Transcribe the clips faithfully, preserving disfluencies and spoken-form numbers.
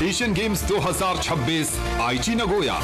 Asian games दो हज़ार छब्बीस आईची Nagoya.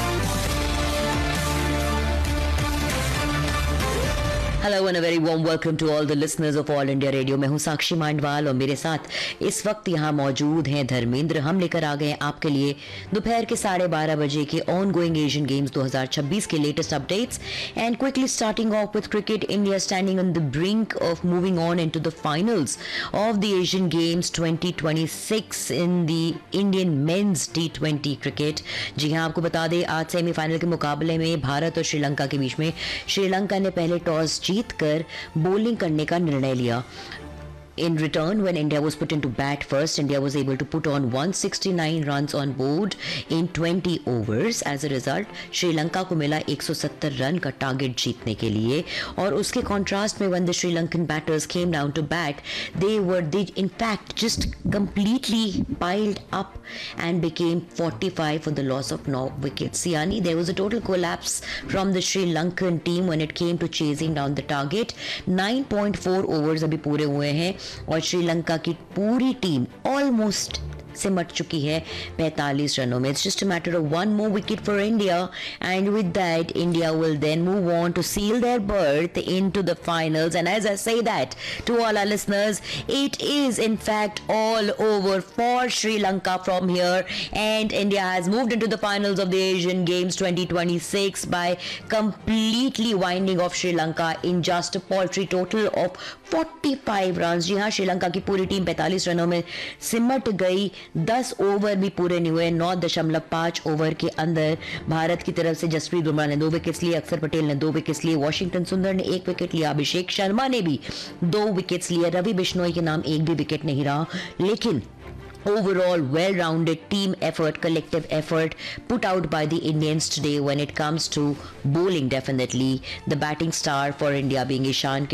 Hello and a very warm welcome to all the listeners of all India radio. मैं हूं साक्षी मांडवाल और मेरे साथ इस वक्त यहां मौजूद हैं धर्मेंद्र। हम लेकर आ गए हैं आपके लिए दोपहर के साढ़े बारह बजे के ऑन गोइंग एशियन गेम्स दो हज़ार छब्बीस के latest updates. And quickly starting of with cricket, India standing on the brink of moving on into the finals of the Asian games twenty twenty six in the Indian mains T twenty cricket. जी हां, आपको बता दें आज semifinal के मुकाबले में भारत और श्रीलंका के बीच में श्रीलंका ने पहले टॉस जीतकर बॉलिंग करने का निर्णय लिया। In return, when India was put into bat first, India was able to put on one hundred sixty-nine runs on board in twenty overs. As a result, Sri Lanka को मिला एक सौ सत्तर रन का टारगेट जीतने के लिए। और उसके कॉन्ट्रास्ट में when the Sri Lankan batters came down to bat, they were they in fact just completely piled up and became forty-five for the loss of no wickets. Yani, there was a total collapse from the Sri Lankan team when it came to chasing down the target. nine point four overs अभी पूरे हुए हैं और श्रीलंका की पूरी team almost सिमट चुकी है पैंतालीस रनों में। It's just a matter of one more wicket for India, and with that, India will then move on to seal their berth into the finals. And as I say that to all our listeners, it is in fact all over for Sri Lanka from here, and India has moved into the finals of the Asian Games twenty twenty-six by completely winding off Sri Lanka in just a paltry total of forty-five runs. जी हाँ, श्रीलंका की पूरी team पैंतालीस रनों में सिमट गई। दस over भी पूरे नहीं हुए। नौ दशमलव पाँच ओवर के अंदर भारत की तरफ से जसप्रीत बुमराह ने दो विकेट्स लिए, अक्षर पटेल ने दो विकेट्स लिए, वॉशिंगटन सुंदर ने एक विकेट लिया, अभिषेक शर्मा ने भी दो विकेट्स लिए, रवि बिश्नोई के नाम एक भी विकेट नहीं रहा। लेकिन overall well-rounded team effort, collective effort put out by the Indians today when it comes to bowling. Definitely the batting star for India being Ishan